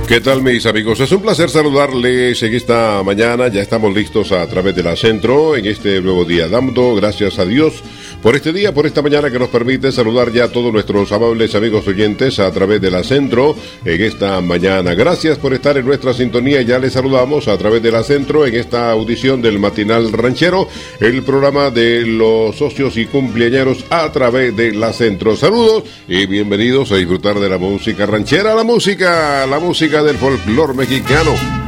¿Qué tal, mis amigos? Es un placer saludarles en esta mañana. Ya estamos listos a través de la Centro en este nuevo día, dando gracias a Dios por este día, por esta mañana que nos permite saludar ya a todos nuestros amables amigos oyentes a través de la Centro en esta mañana. Gracias por estar en nuestra sintonía. Ya les saludamos a través de la Centro en esta audición del Matinal Ranchero, el programa de los socios y cumpleañeros a través de la Centro. Saludos y bienvenidos a disfrutar de la música ranchera, la música del folclor mexicano.